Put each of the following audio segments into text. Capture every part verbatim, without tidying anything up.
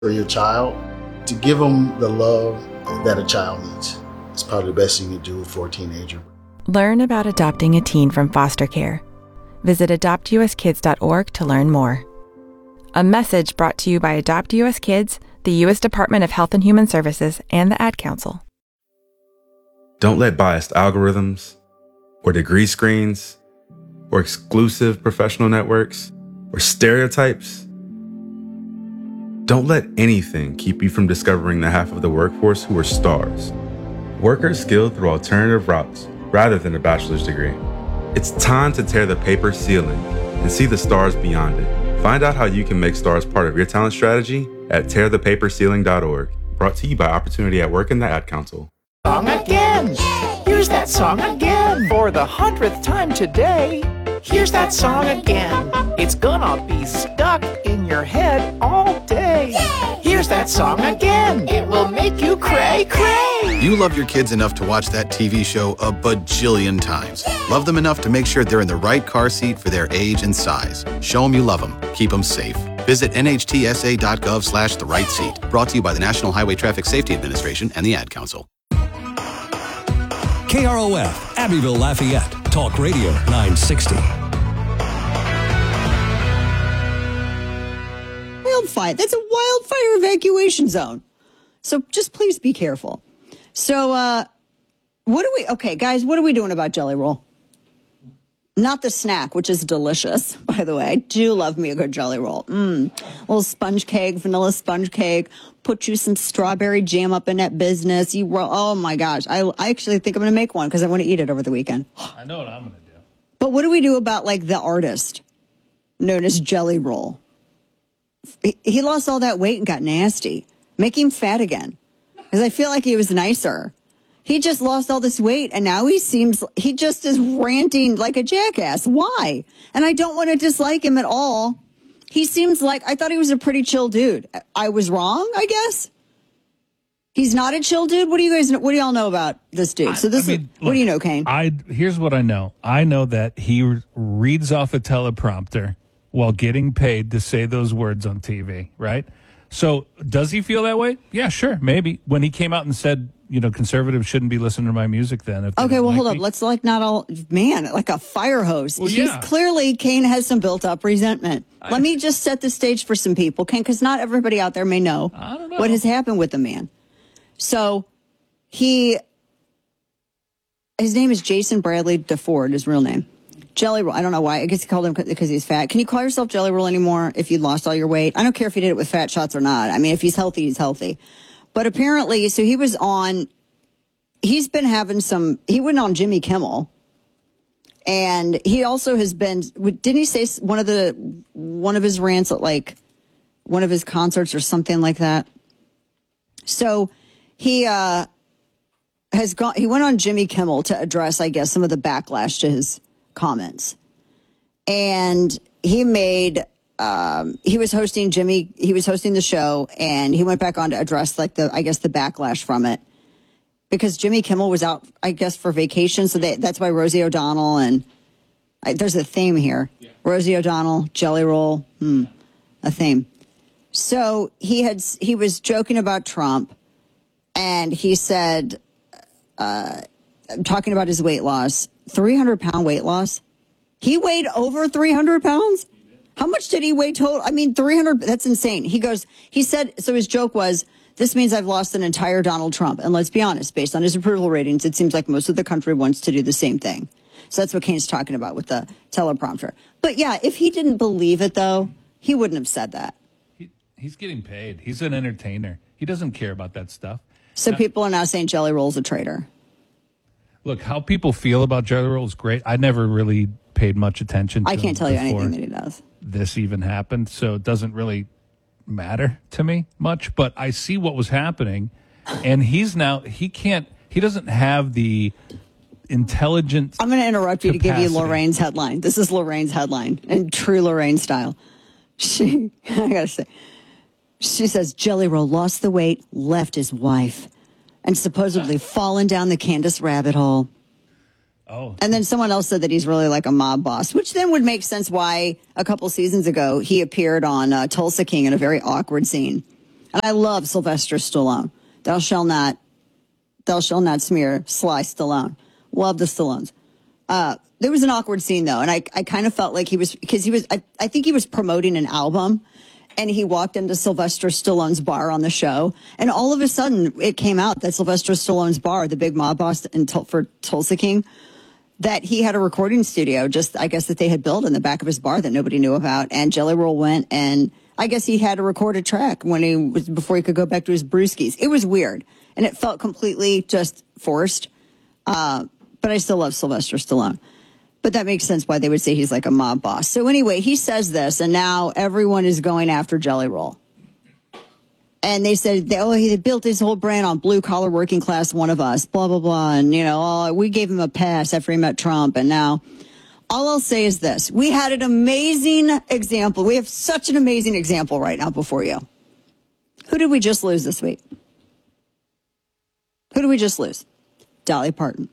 for your child, to give them the love that a child needs. It's probably the best thing you do for a teenager. Learn about adopting a teen from foster care. Visit adopt u s kids dot org to learn more. A message brought to you by Adopt U S Kids, the U S Department of Health and Human Services, and the Ad Council. Don't let biased algorithms, or degree screens, or exclusive professional networks, or stereotypes, don't let anything keep you from discovering the half of the workforce who are stars. Workers skilled through alternative routes rather than a bachelor's degree. It's time to tear the paper ceiling and see the stars beyond it. Find out how you can make stars part of your talent strategy at tear the paper ceiling dot org. Brought to you by Opportunity at Work and the Ad Council. Song again. Here's that song again. For the hundredth time today. Here's that song again. It's gonna be stuck in your head all day. Here's that song again. It will make you cray cray. You love your kids enough to watch that T V show a bajillion times. Love them enough to make sure they're in the right car seat for their age and size. Show them you love them. Keep them safe. Visit N H T S A dot gov slash the right seat. Brought to you by the National Highway Traffic Safety Administration and the Ad Council. K R O F, Abbeville, Lafayette. Talk Radio nine sixty. Wildfire. That's a wildfire evacuation zone. So just please be careful. So, uh, what are we, okay, guys, what are we doing about Jelly Roll? Not the snack, which is delicious, by the way. I do love me a good Jelly Roll. Mmm. Little sponge cake, vanilla sponge cake. Put you some strawberry jam up in that business. You roll. Oh, my gosh. I, I actually think I'm going to make one because I want to eat it over the weekend. I know what I'm going to do. But what do we do about, like, the artist known as Jelly Roll? He, he lost all that weight and got nasty. Make him fat again. Because I feel like he was nicer. He just lost all this weight, and now he seems, he just is ranting like a jackass. Why? And I don't want to dislike him at all. He seems like, I thought he was a pretty chill dude. I was wrong, I guess. He's not a chill dude. What do you guys, what do y'all know about this dude? So this I mean, is, look, what do you know, Kane? I, here's what I know. I know that he reads off a teleprompter while getting paid to say those words on T V, right? So does he feel that way? Yeah, sure, maybe. When he came out and said, you know, conservatives shouldn't be listening to my music then. If okay, well, like hold up. me. Let's like not all, man, like a fire hose. Well, He's yeah. clearly, Kane has some built up resentment. I, Let me just set the stage for some people, Kane, because not everybody out there may know, I don't know what has happened with the man. So he, his name is Jason Bradley DeFord, his real name. Jelly Roll. I don't know why. I guess he called him because he's fat. Can you call yourself Jelly Roll anymore if you lost all your weight? I don't care if he did it with fat shots or not. I mean, if he's healthy, he's healthy. But apparently, so he was on, he's been having some, he went on Jimmy Kimmel. And he also has been, didn't he say one of the, one of his rants at like one of his concerts or something like that? So he, uh, has gone, he went on Jimmy Kimmel to address, I guess, some of the backlash to his comments. And he made, um, he was hosting Jimmy, he was hosting the show, and he went back on to address, like, the, I guess, the backlash from it. Because Jimmy Kimmel was out, I guess, for vacation, so they, that's why Rosie O'Donnell and, I, there's a theme here. Yeah. Rosie O'Donnell, Jelly Roll, hmm, a theme. So he had, he was joking about Trump, and he said, uh, talking about his weight loss, three hundred pound weight loss. He weighed over three hundred pounds. How much did he weigh total? I mean, three hundred, that's insane. He goes, he said, so his joke was, this means I've lost an entire Donald Trump. And let's be honest, based on his approval ratings, it seems like most of the country wants to do the same thing. So that's what Kane's talking about with the teleprompter. But yeah, if he didn't believe it, though, he wouldn't have said that. He, he's getting paid. He's an entertainer. He doesn't care about that stuff. So now, people are now saying Jelly Roll's a traitor. Look, how people feel about Jelly Roll is great. I never really paid much attention to I can't him tell you before anything that he does. This even happened, so it doesn't really matter to me much. But I see what was happening, and he's now, he can't, he doesn't have the intelligence. I'm going to interrupt you capacity. to give you Lorraine's headline. This is Lorraine's headline in true Lorraine style. She, I got to say, she says, Jelly Roll lost the weight, left his wife, and supposedly fallen down the Candace rabbit hole. Oh. And then someone else said that he's really like a mob boss, which then would make sense why a couple seasons ago he appeared on uh, Tulsa King in a very awkward scene And I love Sylvester Stallone. Thou shall not, thou shall not smear Sly Stallone. Love the Stallones. Uh, there was an awkward scene though, and I, I kind of felt like he was, because he was, I, I think he was promoting an album, and he walked into Sylvester Stallone's bar on the show, and all of a sudden it came out that Sylvester Stallone's bar, the big mob boss in Tul- for Tulsa King, that he had a recording studio, just I guess that they had built in the back of his bar that nobody knew about, and Jelly Roll went and. I guess he had to record a track when he was before he could go back to his brewskis. It was weird, and it felt completely just forced. Uh, but I still love Sylvester Stallone. But that makes sense why they would say he's like a mob boss. So anyway, he says this, and now everyone is going after Jelly Roll. And they said, they, oh, he built his whole brand on blue collar working class, one of us, blah blah blah, and you know, oh, we gave him a pass after he met Trump, and now. All I'll say is this. We had an amazing example. We have such an amazing example right now before you. Who did we just lose this week? Who did we just lose? Dolly Parton.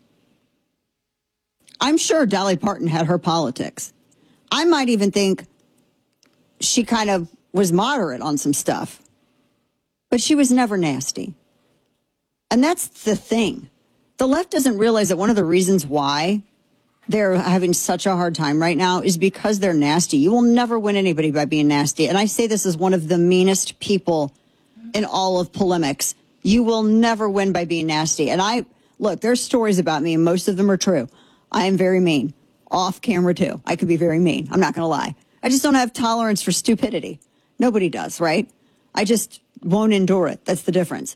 I'm sure Dolly Parton had her politics. I might even think she kind of was moderate on some stuff. But she was never nasty. And that's the thing. The left doesn't realize that one of the reasons why they're having such a hard time right now is because they're nasty. You will never win anybody by being nasty. And I say this as one of the meanest people in all of polemics. You will never win by being nasty. And I, look, there's stories about me, and most of them are true. I am very mean. Off camera, too. I could be very mean. I'm not going to lie. I just don't have tolerance for stupidity. Nobody does, right? I just won't endure it. That's the difference.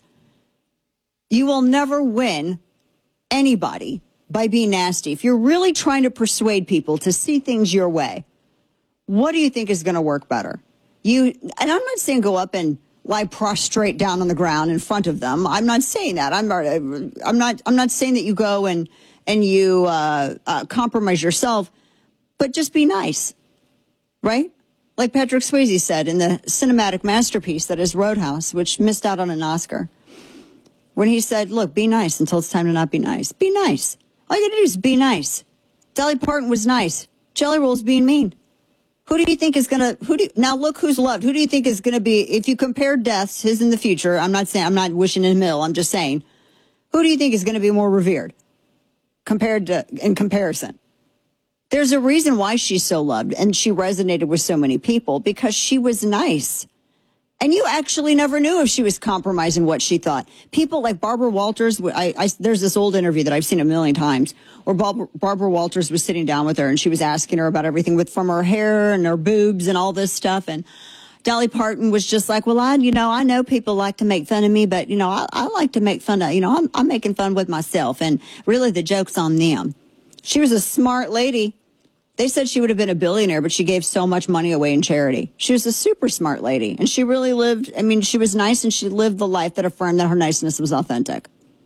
You will never win anybody by being nasty. If you're really trying to persuade people to see things your way, what do you think is going to work better? You, and I'm not saying go up and lie prostrate down on the ground in front of them. I'm not saying that. I'm not, I'm not, I'm not saying that you go and, and you uh, uh, compromise yourself, but just be nice, right? Like Patrick Swayze said in the cinematic masterpiece that is Roadhouse, which missed out on an Oscar, when he said, look, be nice until it's time to not be nice. Be nice. All you gotta do is be nice. Dolly Parton was nice. Jelly Roll's being mean. Who do you think is gonna, who do you, now look who's loved. Who do you think is gonna be, if you compare deaths, his in the future, I'm not saying, I'm not wishing him ill, I'm just saying, who do you think is gonna be more revered compared to, in comparison? There's a reason why she's so loved and she resonated with so many people, because she was nice. And you actually never knew if she was compromising what she thought. People like Barbara Walters, I, I, there's this old interview that I've seen a million times where Bob, Barbara Walters was sitting down with her and she was asking her about everything with from her hair and her boobs and all this stuff. And Dolly Parton was just like, well, I, you know, I know people like to make fun of me, but, you know, I, I like to make fun of, you know, I'm, I'm making fun with myself. And really the joke's on them. She was a smart lady. They said she would have been a billionaire, but she gave so much money away in charity. She was a super smart lady, and she really lived, I mean, she was nice, and she lived the life that affirmed that her niceness was authentic.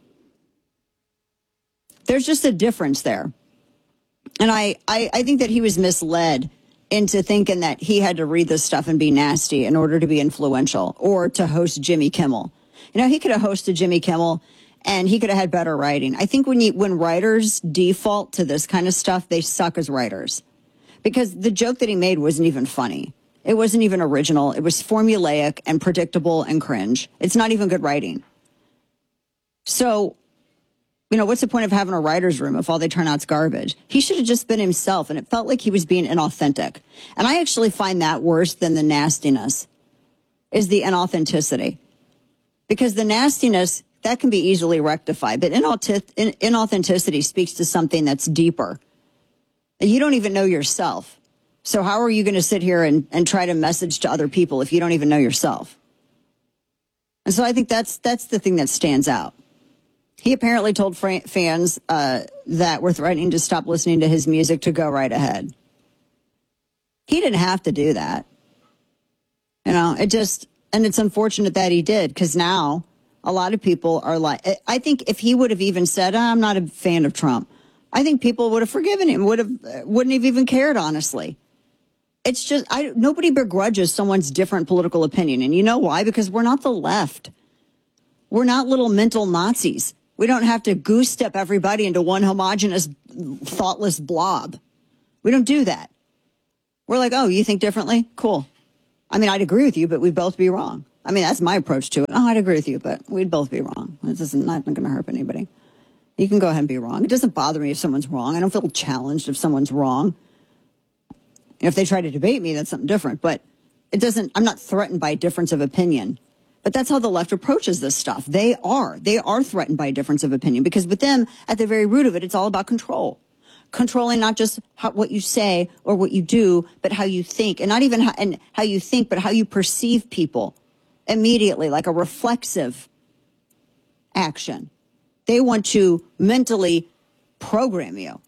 There's just a difference there. And I, I, I think that he was misled into thinking that he had to read this stuff and be nasty in order to be influential or to host Jimmy Kimmel. You know, he could have hosted Jimmy Kimmel, and he could have had better writing. I think when you, when writers default to this kind of stuff, they suck as writers. Because the joke that he made wasn't even funny. It wasn't even original. It was formulaic and predictable and cringe. It's not even good writing. So, you know, what's the point of having a writer's room if all they turn out's garbage? He should have just been himself, and it felt like he was being inauthentic. And I actually find that worse than the nastiness, is the inauthenticity. Because the nastiness, that can be easily rectified. But inauthenticity speaks to something that's deeper. You don't even know yourself. So how are you going to sit here and, and try to message to other people if you don't even know yourself? And so I think that's that's the thing that stands out. He apparently told fr- fans uh, that were threatening to stop listening to his music to go right ahead. He didn't have to do that. You know, it just, and it's unfortunate that he did, because now a lot of people are like, I think if he would have even said, I'm not a fan of Trump, I think people would have forgiven him, would have, wouldn't have even cared, honestly. It's just, I, nobody begrudges someone's different political opinion. And you know why? Because we're not the left. We're not little mental Nazis. We don't have to goose step everybody into one homogenous, thoughtless blob. We don't do that. We're like, oh, you think differently? Cool. I mean, I'd agree with you, but we'd both be wrong. I mean, that's my approach to it. Oh, I'd agree with you, but we'd both be wrong. This is not going to hurt anybody. You can go ahead and be wrong. It doesn't bother me if someone's wrong. I don't feel challenged if someone's wrong. If they try to debate me, that's something different. But it doesn't, I'm not threatened by a difference of opinion. But that's how the left approaches this stuff. They are. They are threatened by a difference of opinion because with them, at the very root of it, it's all about control. Controlling not just how, what you say or what you do, but how you think. And not even how, and how you think, but how you perceive people immediately, like a reflexive action. They want to mentally program you.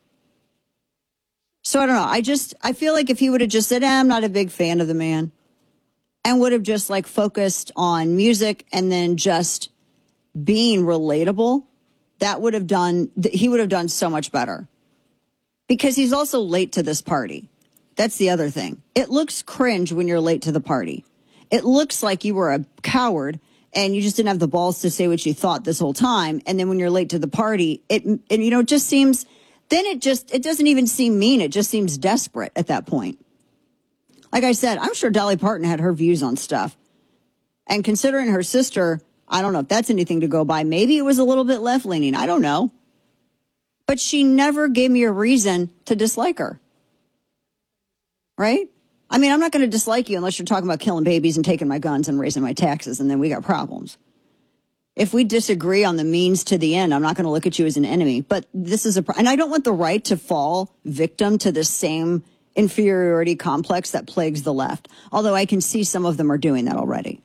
So I don't know. I just, I feel like if he would have just said, eh, I'm not a big fan of the man, and would have just like focused on music and then just being relatable, that would have done, he would have done so much better. Because he's also late to this party. That's the other thing. It looks cringe when you're late to the party. It looks like you were a coward and you just didn't have the balls to say what you thought this whole time. And then when you're late to the party, it, and you know, it just seems, then it just, it doesn't even seem mean. It just seems desperate at that point. Like I said, I'm sure Dolly Parton had her views on stuff. And considering her sister, I don't know if that's anything to go by. Maybe it was a little bit left-leaning. I don't know. But she never gave me a reason to dislike her. Right? I mean, I'm not going to dislike you unless you're talking about killing babies and taking my guns and raising my taxes, and then we got problems. If we disagree on the means to the end, I'm not going to look at you as an enemy. But this is a, and I don't want the right to fall victim to the same inferiority complex that plagues the left. Although I can see some of them are doing that already.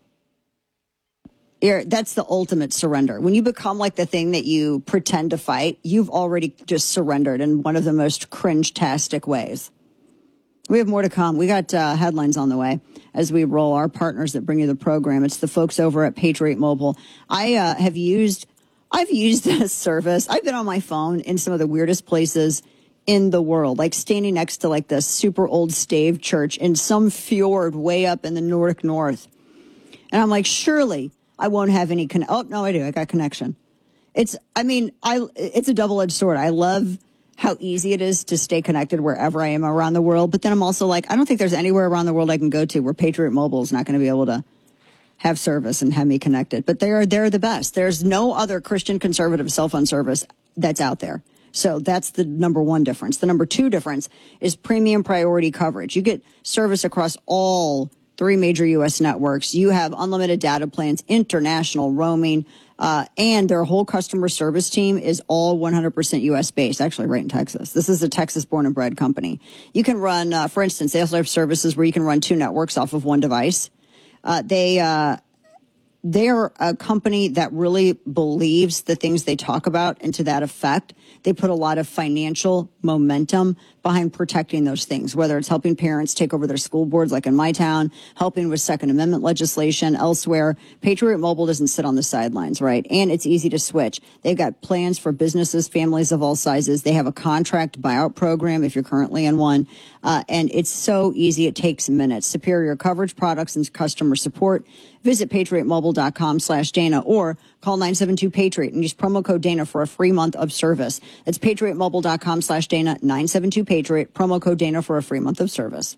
You're, that's the ultimate surrender. When you become like the thing that you pretend to fight, you've already just surrendered in one of the most cringe-tastic ways. We have more to come. We got uh, headlines on the way as we roll our partners that bring you the program. It's the folks over at Patriot Mobile. I uh, have used, I've used this service. I've been on my phone in some of the weirdest places in the world, like standing next to like this super old stave church in some fjord way up in the Nordic North. And I'm like, surely I won't have any con- oh no I do I got connection. It's I mean I it's a double-edged sword. I love how easy it is to stay connected wherever I am around the world, but then I'm also like, I don't think there's anywhere around the world I can go to where Patriot Mobile is not going to be able to have service and have me connected. But they're they're the best. There's no other Christian conservative cell phone service that's out there. So that's the number one difference. The number two difference is premium priority coverage. You get service across all three major U S networks. You have unlimited data plans, international roaming, uh, and their whole customer service team is all one hundred percent U S based, actually right in Texas. This is a Texas born and bred company. You can run, uh, for instance, they also have services where you can run two networks off of one device. Uh, they, uh, they're a company that really believes the things they talk about, and to that effect, they put a lot of financial momentum behind protecting those things, whether it's helping parents take over their school boards, like in my town, helping with Second Amendment legislation elsewhere. Patriot Mobile doesn't sit on the sidelines, right? And it's easy to switch. They've got plans for businesses, families of all sizes. They have a contract buyout program if you're currently in one. Uh, and it's so easy. It takes minutes. Superior coverage, products, and customer support. Visit patriotmobile.com slash Dana or call nine seven two Patriot and use promo code Dana for a free month of service. That's patriotmobile.com slash Dana, nine seven two Patriot, promo code Dana for a free month of service.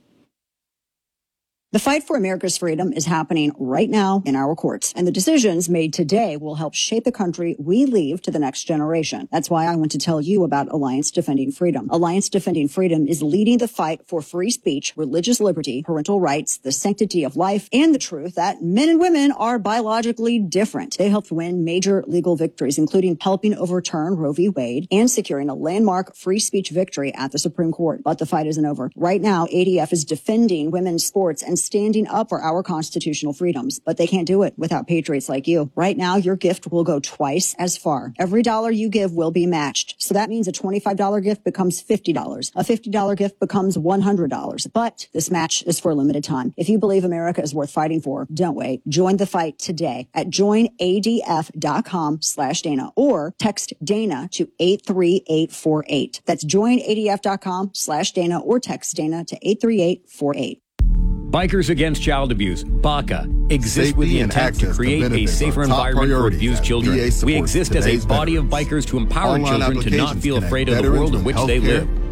The fight for America's freedom is happening right now in our courts, and the decisions made today will help shape the country we leave to the next generation. That's why I want to tell you about Alliance Defending Freedom. Alliance Defending Freedom is leading the fight for free speech, religious liberty, parental rights, the sanctity of life, and the truth that men and women are biologically different. They helped win major legal victories, including helping overturn Roe v. Wade and securing a landmark free speech victory at the Supreme Court. But the fight isn't over. Right now, A D F is defending women's sports and standing up for our constitutional freedoms, but they can't do it without patriots like you. Right now, your gift will go twice as far. Every dollar you give will be matched. So that means a twenty-five dollars gift becomes fifty dollars. A fifty dollars gift becomes one hundred dollars. But this match is for a limited time. If you believe America is worth fighting for, don't wait. Join the fight today at joinadf.com slash Dana or text Dana to eight three eight four eight. That's joinadf.com slash Dana or text Dana to eight three eight four eight. Bikers Against Child Abuse, B A C A, exists with the intent to create a safer environment for abused children. We exist as a body of bikers to empower children to not feel afraid of the world in which they live.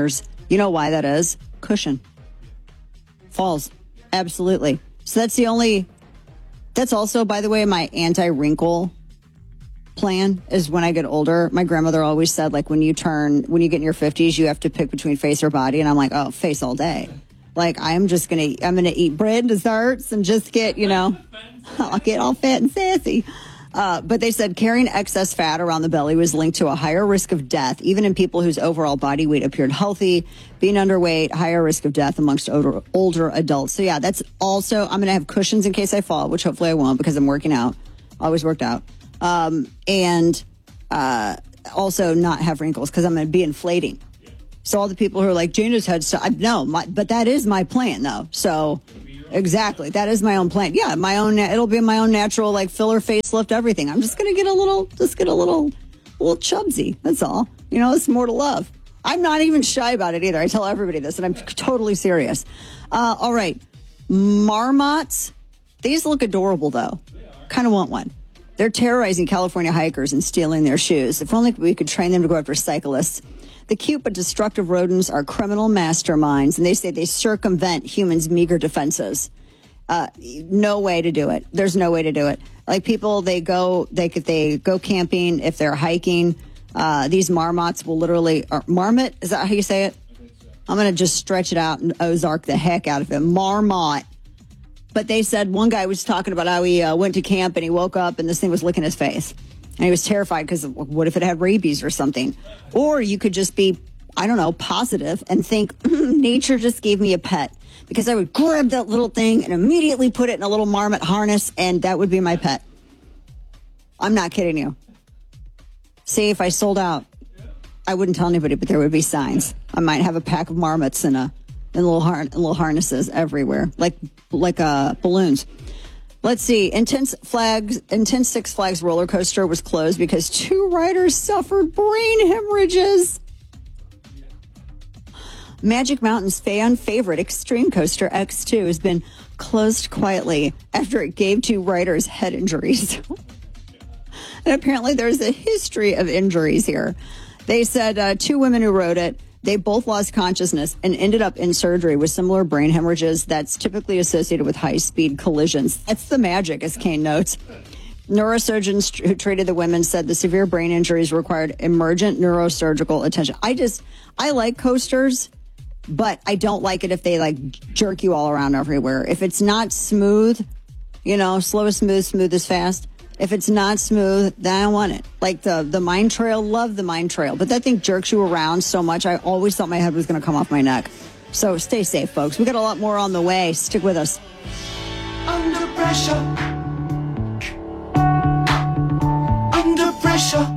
years. You know why that is? Cushion. Falls. Absolutely. So that's the only, that's also, by the way, my anti-wrinkle plan is when I get older. My grandmother always said, like, when you turn, when you get in your fifties, you have to pick between face or body. And I'm like, oh, face all day. Like, I'm just going to, I'm going to eat bread and desserts and just get, you know, I'll get all fat and sassy. Uh, but they said carrying excess fat around the belly was linked to a higher risk of death, even in people whose overall body weight appeared healthy. Being underweight, higher risk of death amongst older, older adults. So, yeah, that's also, I'm going to have cushions in case I fall, which hopefully I won't because I'm working out. Always worked out. Um, and uh, also not have wrinkles because I'm going to be inflating. So all the people who are like, Jana's had so, I, no, my, but that is my plan though. So exactly, that is my own plan. Yeah, my own. It'll be my own natural like filler, facelift, everything. I'm just gonna get a little, just get a little, a little chubsy. That's all. You know, it's more to love. I'm not even shy about it either. I tell everybody this, and I'm totally serious. Uh, all right, marmots. These look adorable though. Kind of want one. They're terrorizing California hikers and stealing their shoes. If only we could train them to go after cyclists. The cute but destructive rodents are criminal masterminds, and they say they circumvent humans' meager defenses. Uh, no way to do it. There's no way to do it. Like people, they go, they could, they go camping. If they're hiking, uh, these marmots will literally, or marmot, is that how you say it? I'm going to just stretch it out and Ozark the heck out of it. Marmot. But they said one guy was talking about how he uh, went to camp and he woke up and this thing was licking his face. And he was terrified because what if it had rabies or something? Or you could just be, I don't know, positive and think, nature just gave me a pet. Because I would grab that little thing and immediately put it in a little marmot harness and that would be my pet. I'm not kidding you. See, if I sold out, I wouldn't tell anybody, but there would be signs. I might have a pack of marmots and a and little har- little harnesses everywhere, like like uh, balloons. Let's see. Intense Flags, Intense Six Flags roller coaster was closed because two riders suffered brain hemorrhages. Magic Mountain's fan favorite Extreme Coaster X two has been closed quietly after it gave two riders head injuries. And apparently there's a history of injuries here. They said uh, two women who rode it, they both lost consciousness and ended up in surgery with similar brain hemorrhages that's typically associated with high-speed collisions. That's the magic, as Kane notes. Neurosurgeons who treated the women said the severe brain injuries required emergent neurosurgical attention. I just, I like coasters, but I don't like it if they, like, jerk you all around everywhere. If it's not smooth, you know, slow is smooth, smooth is fast. If it's not smooth, then I don't want it. Like the, the Mine Trail, love the Mine Trail. But that thing jerks you around so much, I always thought my head was going to come off my neck. So stay safe, folks. We got a lot more on the way. Stick with us. Under pressure. Under pressure.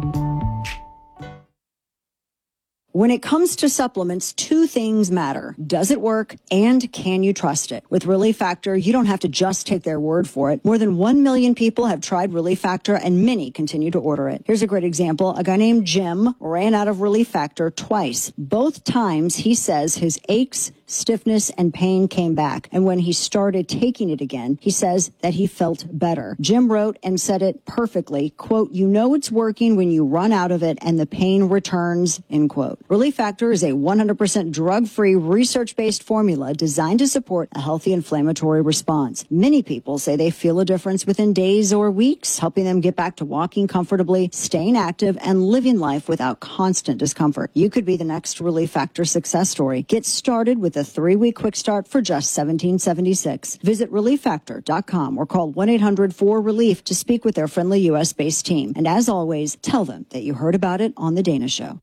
When it comes to supplements, two things matter. Does it work and can you trust it? With Relief Factor, you don't have to just take their word for it. More than one million people have tried Relief Factor and many continue to order it. Here's a great example. A guy named Jim ran out of Relief Factor twice. Both times he says his aches, stiffness, and pain came back. And when he started taking it again, he says that he felt better. Jim wrote and said it perfectly, quote, you know it's working when you run out of it and the pain returns, end quote. Relief Factor is a one hundred percent drug-free, research-based formula designed to support a healthy inflammatory response. Many people say they feel a difference within days or weeks, helping them get back to walking comfortably, staying active, and living life without constant discomfort. You could be the next Relief Factor success story. Get started with a three-week quick start for just seventeen seventy-six. Visit relief factor dot com or call one eight hundred four relief to speak with their friendly U S-based team. And as always, tell them that you heard about it on The Dana Show.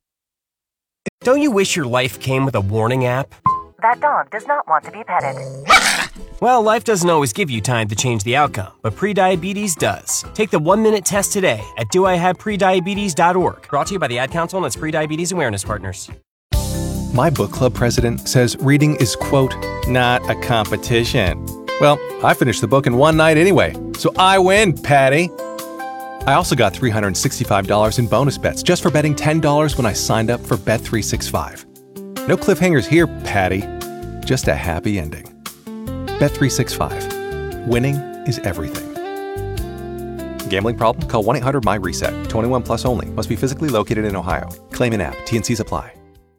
Don't you wish your life came with a warning app? That dog does not want to be petted. Well, life doesn't always give you time to change the outcome, but prediabetes does. Take the one-minute test today at do I have prediabetes dot org. Brought to you by the Ad Council and its Prediabetes Awareness Partners. My book club president says reading is, quote, not a competition. Well, I finished the book in one night anyway, so I win, Patty. I also got three hundred sixty-five dollars in bonus bets just for betting ten dollars when I signed up for Bet three sixty-five. No cliffhangers here, Patty. Just a happy ending. Bet three sixty-five. Winning is everything. Gambling problem? Call one eight hundred my reset. twenty-one plus only. Must be physically located in Ohio. Claim in app. T N Cs apply.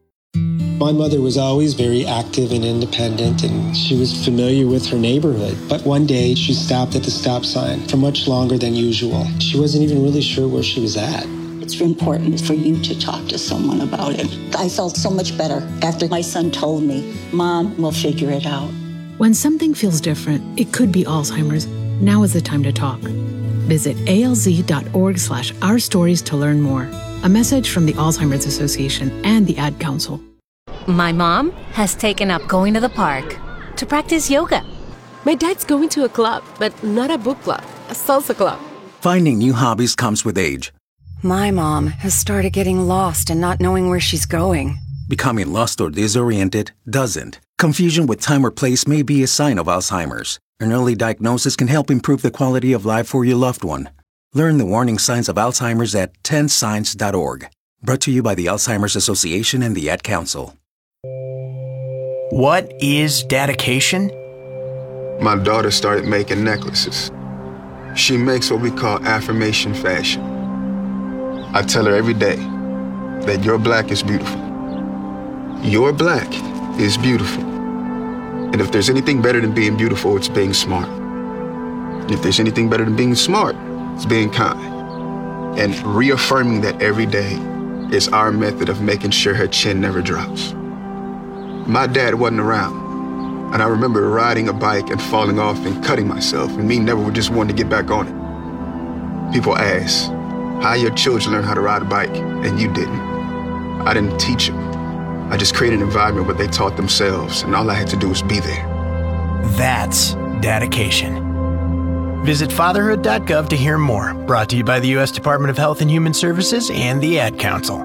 My mother was always very active and independent, and she was familiar with her neighborhood. But one day, she stopped at the stop sign for much longer than usual. She wasn't even really sure where she was at. It's important for you to talk to someone about it. I felt so much better after my son told me, Mom, we'll figure it out. When something feels different, it could be Alzheimer's. Now is the time to talk. Visit A L Z dot org slash our stories to learn more. A message from the Alzheimer's Association and the Ad Council. My mom has taken up going to the park to practice yoga. My dad's going to a club, but not a book club, a salsa club. Finding new hobbies comes with age. My mom has started getting lost and not knowing where she's going. Becoming lost or disoriented doesn't. Confusion with time or place may be a sign of Alzheimer's. An early diagnosis can help improve the quality of life for your loved one. Learn the warning signs of Alzheimer's at ten signs dot org. Brought to you by the Alzheimer's Association and the Ad Council. What is dedication? My daughter started making necklaces. She makes what we call affirmation fashion. I tell her every day that your black is beautiful. Your black is beautiful. And if there's anything better than being beautiful, it's being smart. And if there's anything better than being smart, it's being kind. And reaffirming that every day is our method of making sure her chin never drops. My dad wasn't around, and I remember riding a bike and falling off and cutting myself, and me never just wanting to get back on it. People ask, how your children learn how to ride a bike, and you didn't? I didn't teach them. I just created an environment where they taught themselves, and all I had to do was be there. That's dedication. Visit fatherhood dot gov to hear more. Brought to you by the U S Department of Health and Human Services and the Ad Council.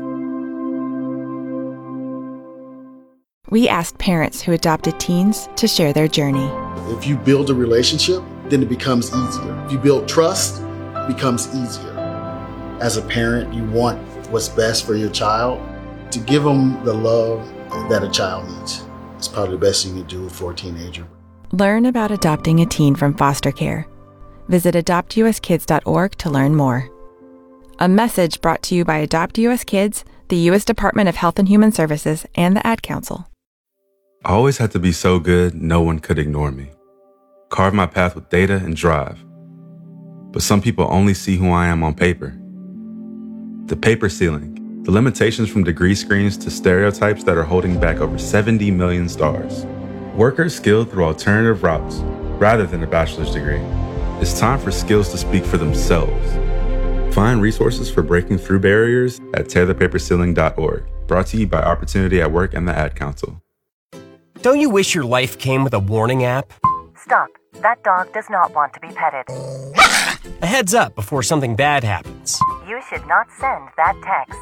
We asked parents who adopted teens to share their journey. If you build a relationship, then it becomes easier. If you build trust, it becomes easier. As a parent, you want what's best for your child. To give them the love that a child needs. It's probably the best thing you do for a teenager. Learn about adopting a teen from foster care. Visit adopt u s kids dot org to learn more. A message brought to you by Adopt U S Kids, the U S Department of Health and Human Services, and the Ad Council. I always had to be so good, no one could ignore me. Carve my path with data and drive. But some people only see who I am on paper. The paper ceiling. The limitations from degree screens to stereotypes that are holding back over seventy million stars. Workers skilled through alternative routes, rather than a bachelor's degree. It's time for skills to speak for themselves. Find resources for breaking through barriers at tear the paper ceiling dot org. Brought to you by Opportunity at Work and the Ad Council. Don't you wish your life came with a warning app? Stop. That dog does not want to be petted. A heads up before something bad happens. You should not send that text.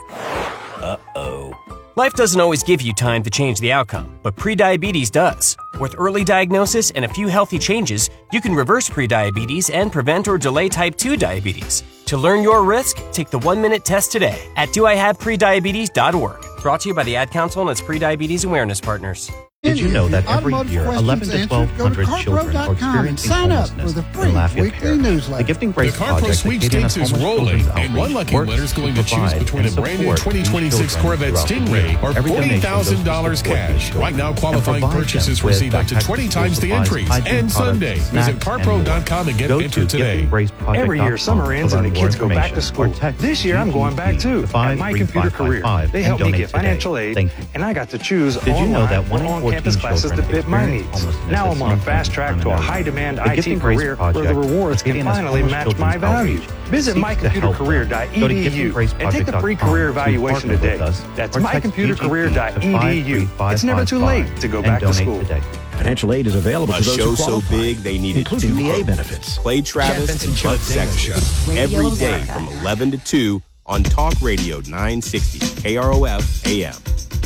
Uh-oh. Life doesn't always give you time to change the outcome, but prediabetes does. With early diagnosis and a few healthy changes, you can reverse prediabetes and prevent or delay type two diabetes. To learn your risk, take the one-minute test today at do I have prediabetes dot org. Brought to you by the Ad Council and its prediabetes awareness partners. Did you know that every year eleven to twelve hundred children are experiencing homelessness in Lafayette Parish? The Gifting Grace the CarPro Project sweepstakes is rolling, and one lucky winner is going to choose between a brand new twenty twenty-six Corvette Stingray or forty thousand dollars cash. Right now, qualifying purchases receive up to twenty times the entries. And Sunday, visit carpro dot com and get entered today. Every year, summer ends and the kids go back to school. This year, I'm going back too. At My Computer Career, they helped me get financial aid, and I got to choose online campus classes that fit my needs. Now I'm on a fast track to a high-demand I T career where the rewards can finally match my value. Visit my computer career dot e d u and take the free career evaluation today. That's my computer career dot e d u. It's never too late to go back to school. Financial aid is available a to those show who so big they needed including two V A programs. benefits. Play Travis and Chuck Sexton every day from eleven to two on Talk Radio nine sixty K R O F A M.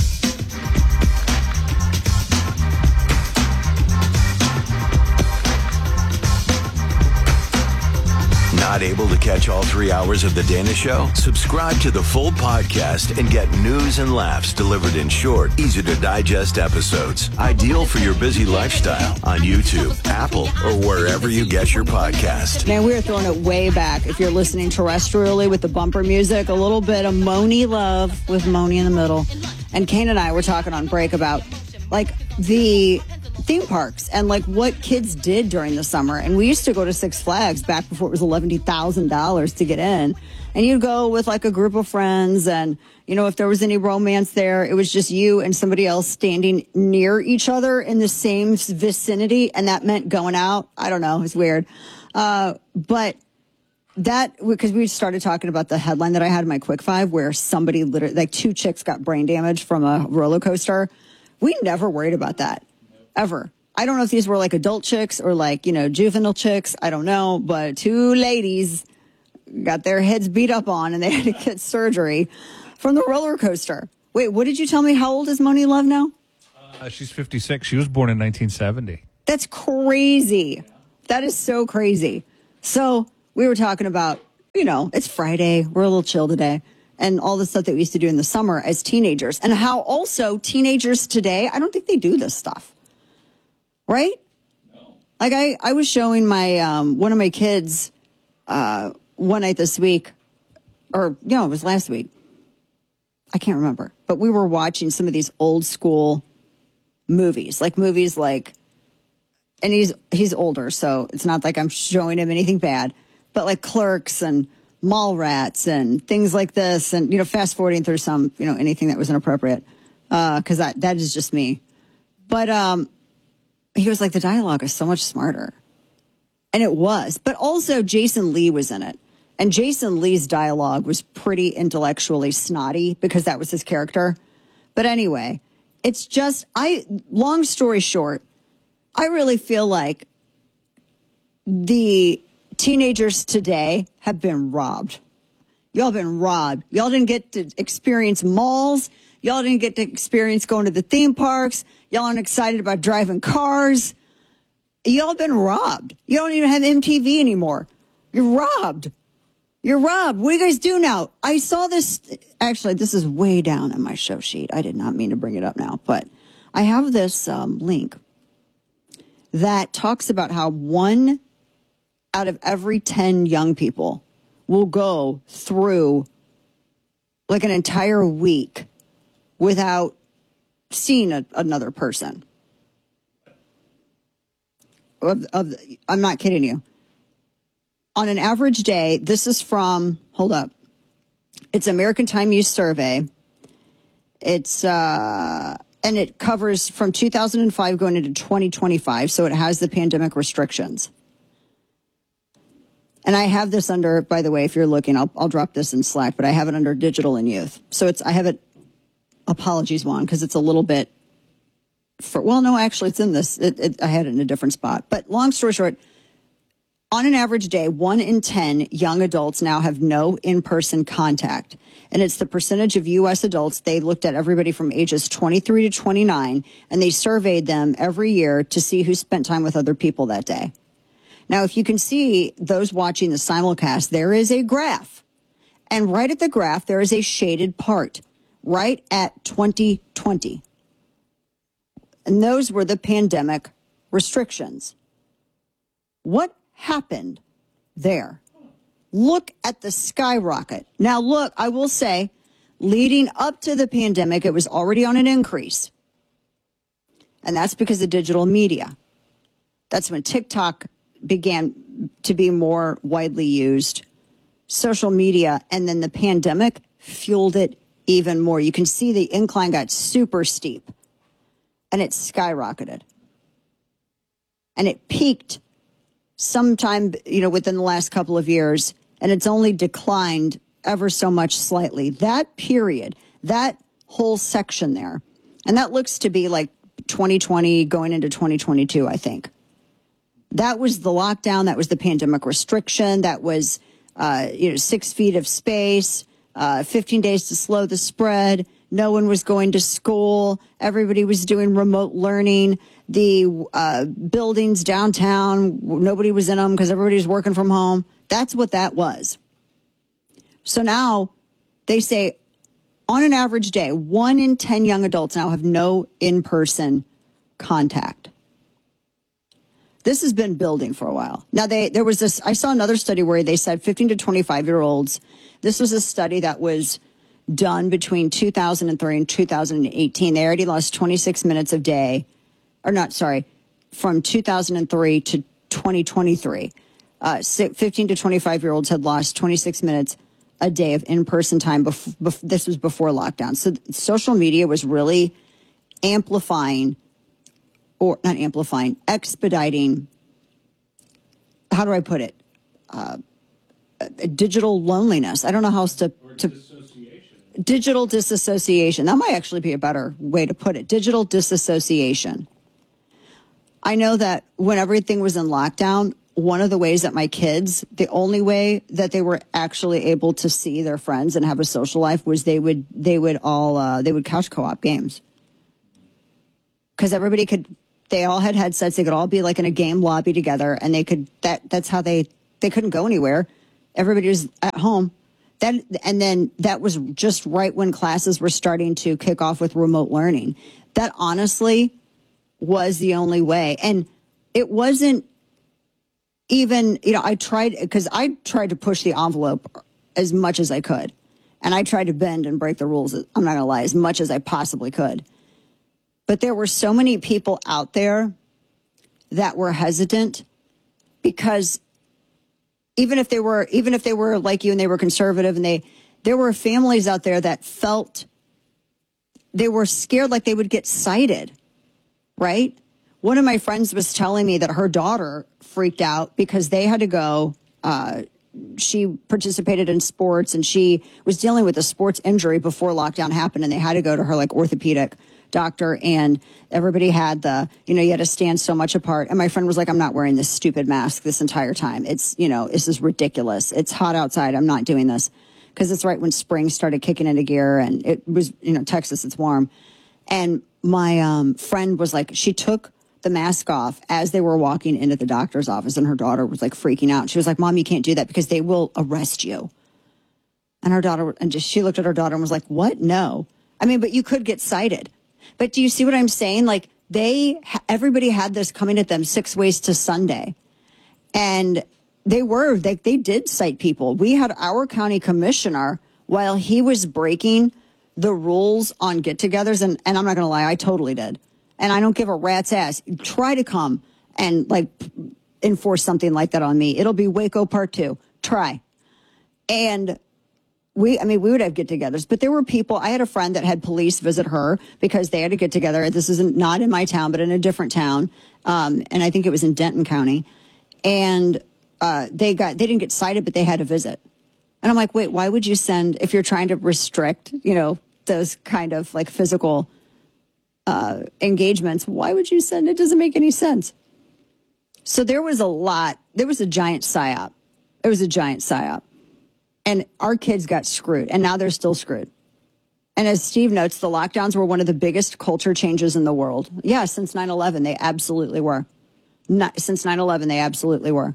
Not able to catch all three hours of The Dana Show? Subscribe to the full podcast and get news and laughs delivered in short, easy-to-digest episodes. Ideal for your busy lifestyle on YouTube, Apple, or wherever you get your podcast. Man, we are throwing it way back. If you're listening terrestrially with the bumper music, a little bit of Moni love with Moni in the middle. And Kane and I were talking on break about, like, the theme parks and like what kids did during the summer. And we used to go to Six Flags back before it was eleven thousand dollars to get in. And you'd go with like a group of friends. And, you know, if there was any romance there, it was just you and somebody else standing near each other in the same vicinity. And that meant going out. I don't know. It's weird. Uh, but that, because we started talking about the headline that I had in my Quick Five where somebody literally, like two chicks got brain damage from a roller coaster. We never worried about that. Ever. I don't know if these were like adult chicks or like, you know, juvenile chicks. I don't know. But two ladies got their heads beat up on and they had to get surgery from the roller coaster. Wait, what did you tell me? How old is Moni Love now? Uh, she's fifty-six. She was born in nineteen seventy. That's crazy. That is so crazy. So we were talking about, you know, it's Friday. We're a little chill today. And all the stuff that we used to do in the summer as teenagers. And how also teenagers today, I don't think they do this stuff. Right? No. Like I, I was showing my um, one of my kids uh, one night this week. Or, you know, it was last week. I can't remember. But we were watching some of these old school movies. Like movies like, and he's he's older, so it's not like I'm showing him anything bad. But like Clerks and Mallrats and things like this, and, you know, fast forwarding through some, you know, anything that was inappropriate, because uh, that, that is just me. But um, he was like, the dialogue is so much smarter. And it was. But also Jason Lee was in it. And Jason Lee's dialogue was pretty intellectually snotty because that was his character. But anyway, it's just, I, long story short, I really feel like the teenagers today have been robbed. Y'all been robbed. Y'all didn't get to experience malls. Y'all didn't get to experience going to the theme parks. Y'all aren't excited about driving cars. Y'all been robbed. You don't even have M T V anymore. You're robbed. You're robbed. What do you guys do now? I saw this. Actually, this is way down on my show sheet. I did not mean to bring it up now, but I have this um, link that talks about how one out of every ten young people will go through like an entire week without seeing a, another person. Of, of, I'm not kidding you. On an average day, this is from, hold up, it's American Time Use Survey. It's, uh, and it covers from two thousand five going into twenty twenty-five, so it has the pandemic restrictions. And I have this under, by the way, if you're looking, I'll, I'll drop this in Slack, but I have it under digital and youth. So it's, I have it, apologies, Juan, because it's a little bit, for, well, no, actually, it's in this. It, it, I had it in a different spot. But long story short, on an average day, one in ten young adults now have no in-person contact. And it's the percentage of U S adults. They looked at everybody from ages twenty-three to twenty-nine, and they surveyed them every year to see who spent time with other people that day. Now, if you can see those watching the simulcast, there is a graph. And right at the graph, there is a shaded part, right at twenty twenty. And those were the pandemic restrictions. What happened there? Look at the skyrocket. Now, look, I will say, leading up to the pandemic, it was already on an increase. And that's because of digital media. That's when TikTok began to be more widely used, social media, and then the pandemic fueled it even more. You can see the incline got super steep, and it skyrocketed. And it peaked sometime, you know, within the last couple of years, and it's only declined ever so much slightly. That period, that whole section there, and that looks to be like twenty twenty going into twenty twenty-two, I think. That was the lockdown. That was the pandemic restriction. That was, uh, you know, six feet of space, uh, fifteen days to slow the spread. No one was going to school. Everybody was doing remote learning. The uh, buildings downtown, nobody was in them because everybody was working from home. That's what that was. So now they say on an average day, one in ten young adults now have no in-person contact. This has been building for a while. Now, they there was this, I saw another study where they said fifteen to twenty-five-year-olds, this was a study that was done between two thousand three and two thousand eighteen. They already lost twenty-six minutes a day, or not, sorry, from two thousand three to twenty twenty-three. Uh, fifteen to twenty-five-year-olds had lost twenty-six minutes a day of in-person time. Bef- bef- this was before lockdown. So social media was really amplifying, or not amplifying, expediting, how do I put it? Uh, digital loneliness. I don't know how else to... to disassociation. Digital disassociation. That might actually be a better way to put it. Digital disassociation. I know that when everything was in lockdown, one of the ways that my kids, the only way that they were actually able to see their friends and have a social life was they would, they would all, uh, they would couch co-op games. Because everybody could, they all had headsets. They could all be like in a game lobby together, and they could, that, that's how they, they couldn't go anywhere. Everybody was at home. That, and then that was just right when classes were starting to kick off with remote learning. That honestly was the only way. And it wasn't even, you know, I tried, because I tried to push the envelope as much as I could. And I tried to bend and break the rules, I'm not going to lie, as much as I possibly could. But there were so many people out there that were hesitant because even if they were, even if they were like you and they were conservative, and they, there were families out there that felt they were scared like they would get cited, right? One of my friends was telling me that her daughter freaked out because they had to go, uh, she participated in sports and she was dealing with a sports injury before lockdown happened, and they had to go to her like orthopedic doctor, and everybody had the, you know, you had to stand so much apart. And my friend was like, I'm not wearing this stupid mask this entire time. It's, you know, this is ridiculous. It's hot outside. I'm not doing this. Because it's right when spring started kicking into gear, and it was, you know, Texas, it's warm. And my um, friend was like, she took the mask off as they were walking into the doctor's office, and her daughter was like freaking out. She was like, Mom, you can't do that because they will arrest you. And her daughter, and just, she looked at her daughter and was like, what? No. I mean, but you could get cited. But do you see what I'm saying? Like, they, everybody had this coming at them six ways to Sunday. And they were, they, they did cite people. We had our county commissioner, while he was breaking the rules on get-togethers, and, and I'm not going to lie, I totally did. And I don't give a rat's ass. Try to come and, like, enforce something like that on me. It'll be Waco part two. Try. And we, I mean, we would have get-togethers, but there were people. I had a friend that had police visit her because they had to get together. This isn't not in my town, but in a different town. Um, and I think it was in Denton County. And uh, they got, they didn't get cited, but they had a visit. And I'm like, wait, why would you send, if you're trying to restrict, you know, those kind of like physical uh, engagements, why would you send? It doesn't make any sense. So there was a lot, there was a giant psyop. It was a giant psyop. And our kids got screwed, and now they're still screwed. And as Steve notes, the lockdowns were one of the biggest culture changes in the world. Yeah, since nine eleven, they absolutely were. Not, since nine eleven, they absolutely were.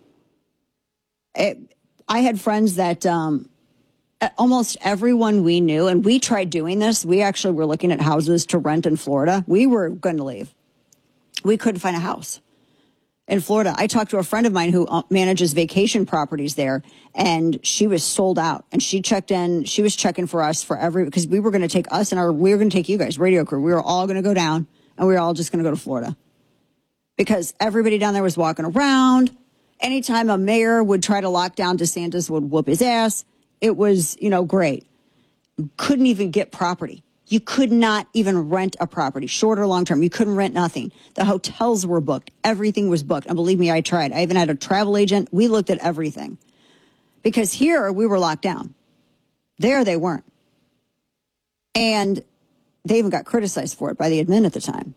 It, I had friends that um, almost everyone we knew, and we tried doing this. We actually were looking at houses to rent in Florida. We were going to leave. We couldn't find a house in Florida. I talked to a friend of mine who manages vacation properties there, and she was sold out. And she checked in. She was checking for us for every, because we were going to take us and our, we were going to take you guys, radio crew. We were all going to go down, and we were all just going to go to Florida because everybody down there was walking around. Anytime a mayor would try to lock down, DeSantis would whoop his ass. It was, you know, great. Couldn't even get property. You could not even rent a property, short or long term. You couldn't rent nothing. The hotels were booked. Everything was booked. And believe me, I tried. I even had a travel agent. We looked at everything. Because here we were locked down. There they weren't. And they even got criticized for it by the admin at the time.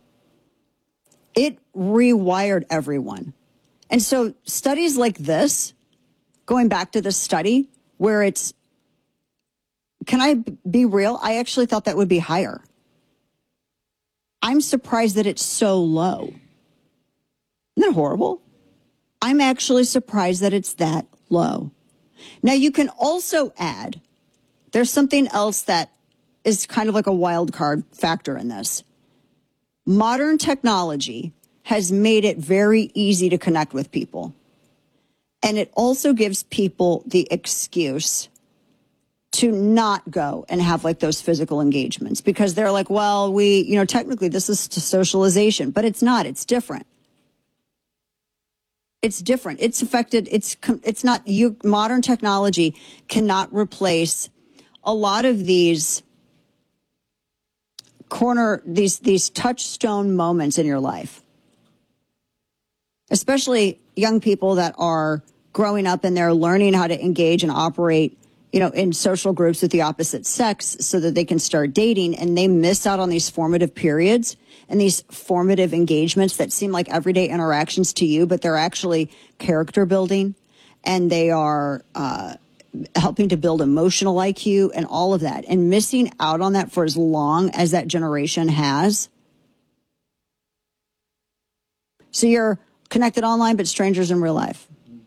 It rewired everyone. And so studies like this, going back to this study where it's, can I be real? I actually thought that would be higher. I'm surprised that it's so low. Isn't that horrible? I'm actually surprised that it's that low. Now, you can also add, there's something else that is kind of like a wild card factor in this. Modern technology has made it very easy to connect with people. And it also gives people the excuse to not go and have like those physical engagements because they're like, well, we, you know, technically this is to socialization, but it's not. It's different. It's different. It's affected. It's, it's not, you, modern technology cannot replace a lot of these corner, these, these touchstone moments in your life. Especially young people that are growing up and they're learning how to engage and operate you know, in social groups with the opposite sex so that they can start dating, and they miss out on these formative periods and these formative engagements that seem like everyday interactions to you, but they're actually character building, and they are uh, helping to build emotional I Q and all of that. And missing out on that for as long as that generation has. So you're connected online, but strangers in real life.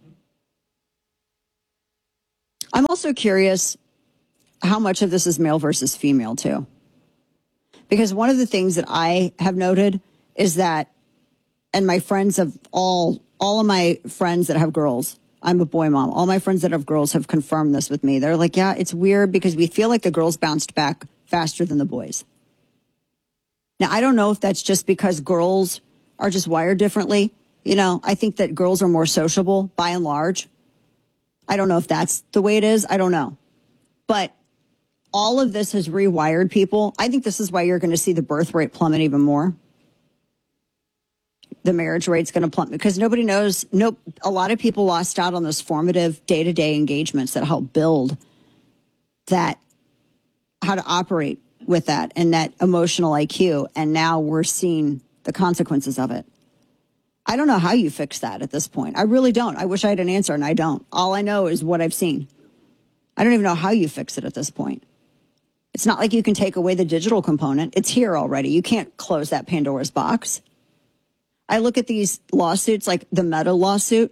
I'm also curious how much of this is male versus female, too. Because one of the things that I have noted is that, and my friends have all, all of my friends that have girls, I'm a boy mom, all my friends that have girls have confirmed this with me. They're like, yeah, it's weird because we feel like the girls bounced back faster than the boys. Now, I don't know if that's just because girls are just wired differently. You know, I think that girls are more sociable by and large. I don't know if that's the way it is. I don't know. But all of this has rewired people. I think this is why you're going to see the birth rate plummet even more. The marriage rate's going to plummet because nobody knows. Nope. A lot of people lost out on those formative day-to-day engagements that help build that, how to operate with that and that emotional I Q. And now we're seeing the consequences of it. I don't know how you fix that at this point. I really don't. I wish I had an answer, and I don't. All I know is what I've seen. I don't even know how you fix it at this point. It's not like you can take away the digital component. It's here already. You can't close that Pandora's box. I look at these lawsuits, like the Meta lawsuit.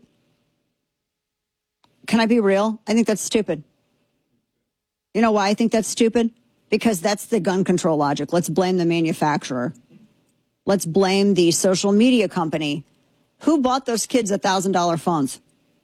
Can I be real? I think that's stupid. You know why I think that's stupid? Because that's the gun control logic. Let's blame the manufacturer. Let's blame the social media company. Who bought those kids one thousand dollars phones?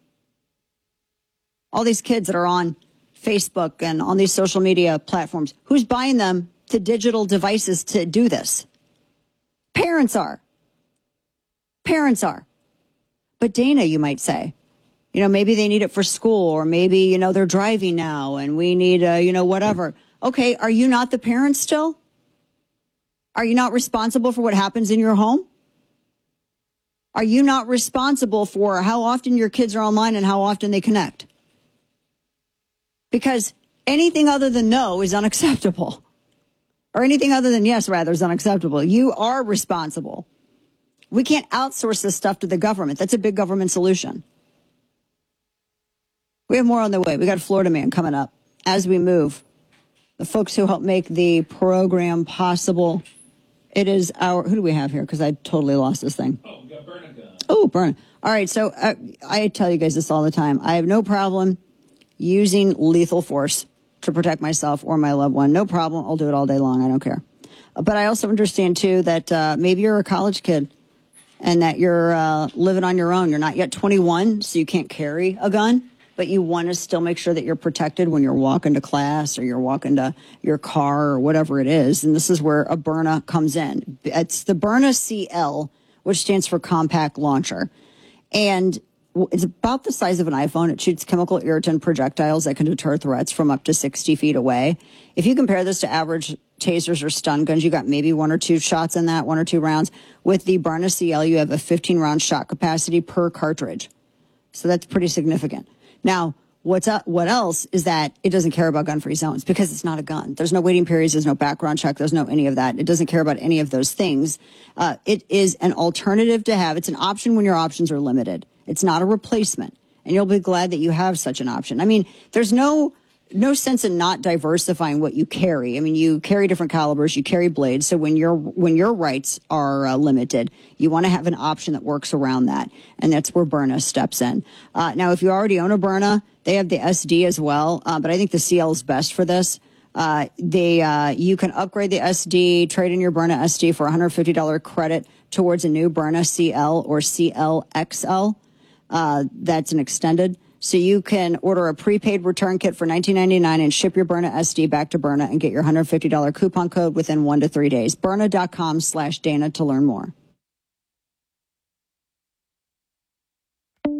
All these kids that are on Facebook and on these social media platforms. Who's buying them to digital devices to do this? Parents are. Parents are. But Dana, you might say, you know, maybe they need it for school, or maybe, you know, they're driving now and we need, uh, you know, whatever. Okay, are you not the parent still? Are you not responsible for what happens in your home? Are you not responsible for how often your kids are online and how often they connect? Because anything other than no is unacceptable. Or anything other than yes, rather, is unacceptable. You are responsible. We can't outsource this stuff to the government. That's a big government solution. We have more on the way. We got a Florida man coming up as we move. The folks who help make the program possible. It is our, who do we have here? Because I totally lost this thing. Oh, we got Bernica. Oh, Berna. All right, so uh, I tell you guys this all the time. I have no problem using lethal force to protect myself or my loved one. No problem. I'll do it all day long. I don't care. But I also understand, too, that uh, maybe you're a college kid and that you're uh, living on your own. You're not yet twenty-one, so you can't carry a gun, but you want to still make sure that you're protected when you're walking to class or you're walking to your car or whatever it is. And this is where a Byrna comes in. It's the Byrna C L, which stands for Compact Launcher. And it's about the size of an iPhone. It shoots chemical irritant projectiles that can deter threats from up to sixty feet away. If you compare this to average tasers or stun guns, you got maybe one or two shots in that, one or two rounds. With the Byrna C L, you have a fifteen round shot capacity per cartridge. So that's pretty significant. Now, what's up, what else is that it doesn't care about gun-free zones because it's not a gun. There's no waiting periods. There's no background check. There's no any of that. It doesn't care about any of those things. Uh, it is an alternative to have. It's an option when your options are limited. It's not a replacement. And you'll be glad that you have such an option. I mean, there's no no sense in not diversifying what you carry. I mean, you carry different calibers, you carry blades. So when your when your rights are uh, limited, you want to have an option that works around that. And that's where Byrna steps in. Uh, now, if you already own a Byrna, they have the S D as well. Uh, but I think the C L is best for this. Uh, they uh, you can upgrade the S D, trade in your Byrna S D for one hundred fifty dollars credit towards a new Byrna C L or C L X L. Uh, that's an extended. So you can order a prepaid return kit for nineteen ninety-nine and ship your Byrna S D back to Byrna and get your one hundred fifty dollars coupon code within one to three days. Byrna.com slash Dana to learn more.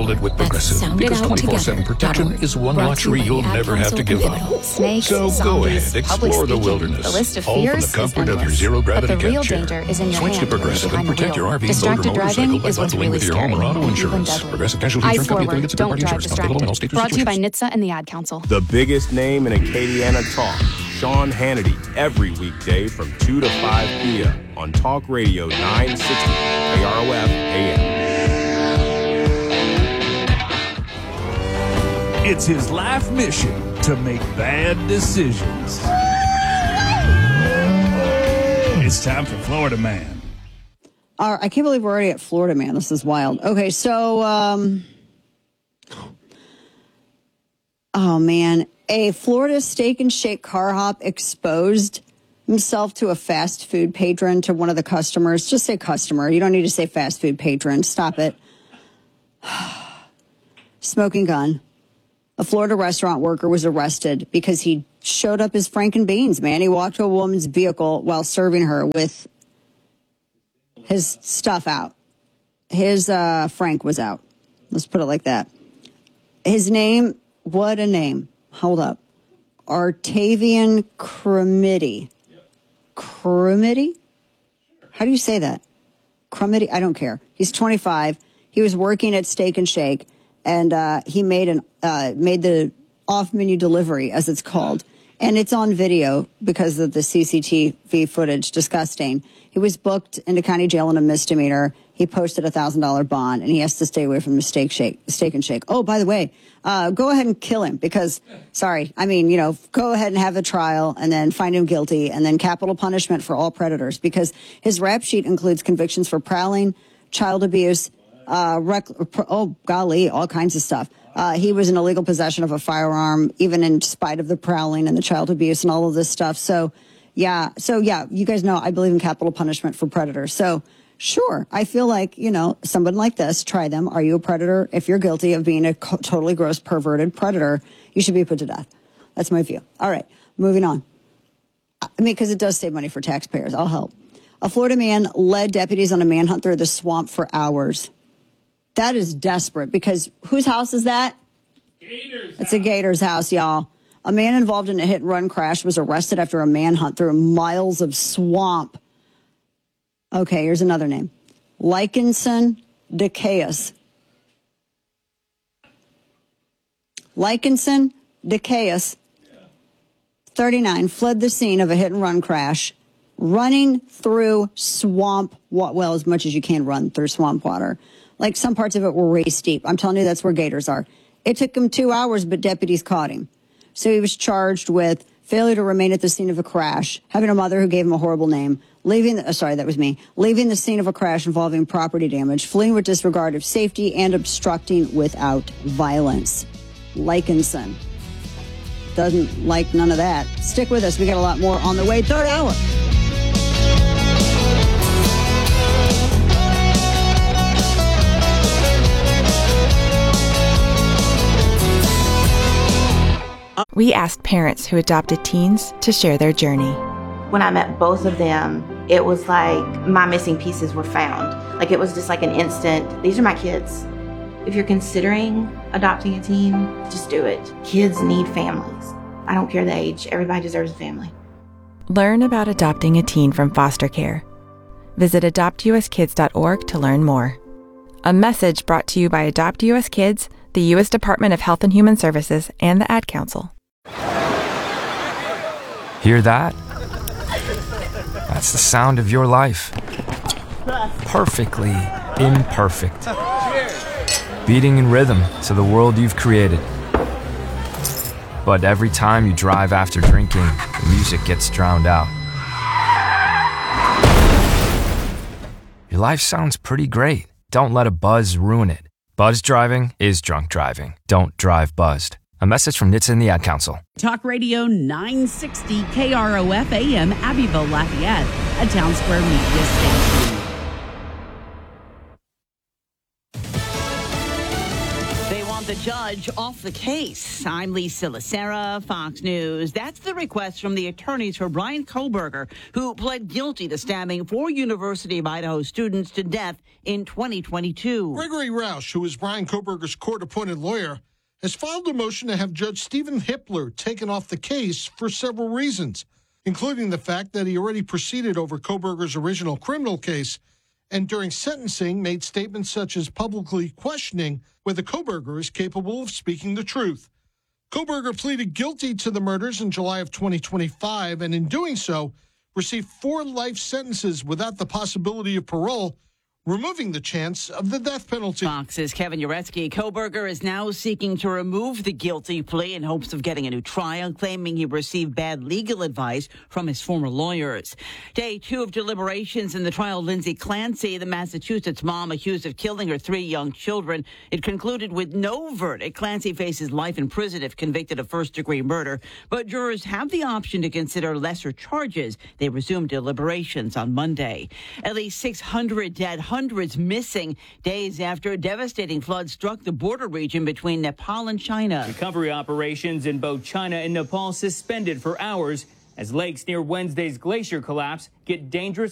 bundle it with Progressive, because twenty-four seven protection is one luxury you'll never have to give up. Snakes, so go ahead, explore the speaking. wilderness, The list of all from the fears comfort is of your endless. zero-gravity But the real capture. danger is in your Switch to hand, Progressive and behind the protect wheel. your R V, Distracted boat, or motorcycle driving by is what's bundling really with your home scary or auto and even insurance. deadly. Progressive Casualty Eyes Insurance Company forward, affiliates and don't third-party drive insurance. Not available in all distracted. states or Brought to you by situations. N H T S A and the Ad Council. The biggest name in Acadiana talk, Sean Hannity, every weekday from two to five p.m. on Talk Radio nine sixty K R O F A M. It's his life mission to make bad decisions. It's time for Florida Man. All right, I can't believe we're already at Florida Man. This is wild. Okay, so, um, oh man, a Florida Steak and Shake car hop exposed himself to a fast food patron, to one of the customers. Just say customer. You don't need to say fast food patron. Stop it. Smoking gun. A Florida restaurant worker was arrested because he showed up as Franken Beans, man. He walked to a woman's vehicle while serving her with his stuff out. His uh, Frank was out. Let's put it like that. His name, what a name. Hold up. Artavian Crumity. Crumity? How do you say that? Crumity? I don't care. He's twenty-five. He was working at Steak and Shake, and uh, he made an uh, made the off-menu delivery, as it's called. And it's on video because of the C C T V footage. Disgusting. He was booked into county jail on a misdemeanor. He posted a one thousand dollars bond, and he has to stay away from the steak shake, steak and shake. Oh, by the way, uh, go ahead and kill him because, sorry, I mean, you know, go ahead and have a trial and then find him guilty and then capital punishment for all predators, because his rap sheet includes convictions for prowling, child abuse, uh, rec- oh, golly, all kinds of stuff. Uh, he was in illegal possession of a firearm, even in spite of the prowling and the child abuse and all of this stuff. So, yeah. So, yeah, you guys know I believe in capital punishment for predators. So, sure, I feel like, you know, someone like this, try them. Are you a predator? If you're guilty of being a co- totally gross, perverted predator, you should be put to death. That's my view. All right, moving on. I mean, because it does save money for taxpayers. I'll help. A Florida man led deputies on a manhunt through the swamp for hours. That is desperate, because whose house is that? Gator's it's house. A Gator's house, y'all. A man involved in a hit-and-run crash was arrested after a manhunt through miles of swamp. Okay, here's another name. Likinson DeCaus. Likinson DeCaus, thirty-nine, fled the scene of a hit-and-run crash, running through swamp, well, as much as you can run through swamp water. Like, some parts of it were waist deep. I'm telling you, that's where gators are. It took him two hours, but deputies caught him. So he was charged with failure to remain at the scene of a crash, having a mother who gave him a horrible name, leaving, the, oh, sorry, that was me, leaving the scene of a crash involving property damage, fleeing with disregard of safety, and obstructing without violence. Likinson doesn't like none of that. Stick with us. We got a lot more on the way. Third hour. We asked parents who adopted teens to share their journey. When I met both of them, it was like my missing pieces were found. Like, it was just like an instant, these are my kids. If you're considering adopting a teen, just do it. Kids need families. I don't care the age. Everybody deserves a family. Learn about adopting a teen from foster care. Visit adopt u s kids dot org to learn more. A message brought to you by Adopt U S Kids, the U S Department of Health and Human Services, and the Ad Council. Hear that? That's the sound of your life. Perfectly imperfect. Beating in rhythm to the world you've created. But every time you drive after drinking, the music gets drowned out. Your life sounds pretty great. Don't let a buzz ruin it. Buzz driving is drunk driving. Don't drive buzzed. A message from N H T S A and the Ad Council. Talk Radio nine sixty K R O F A M, Abbeville, Lafayette, a Town Square media station. They want the judge off the case. I'm Lisa Lacera, Fox News. That's the request from the attorneys for Bryan Kohberger, who pled guilty to stabbing four University of Idaho students to death in twenty twenty-two. Gregory Roush, who is Bryan Kohberger's court-appointed lawyer, has filed a motion to have Judge Stephen Hippler taken off the case for several reasons, including the fact that he already proceeded over Kohberger's original criminal case and during sentencing made statements such as publicly questioning whether Kohberger is capable of speaking the truth. Kohberger pleaded guilty to the murders in July of twenty twenty-five, and in doing so, received four life sentences without the possibility of parole, removing the chance of the death penalty. Fox's Kevin Uretsky. Kohberger is now seeking to remove the guilty plea in hopes of getting a new trial, claiming he received bad legal advice from his former lawyers. Day two of deliberations in the trial of Lindsay Clancy, the Massachusetts mom accused of killing her three young children. It concluded with no verdict. Clancy faces life in prison if convicted of first-degree murder, but jurors have the option to consider lesser charges. They resumed deliberations on Monday. At least six hundred dead, hundreds missing days after a devastating flood struck the border region between Nepal and China. Recovery operations in both China and Nepal suspended for hours as lakes near Wednesday's glacier collapse get dangerous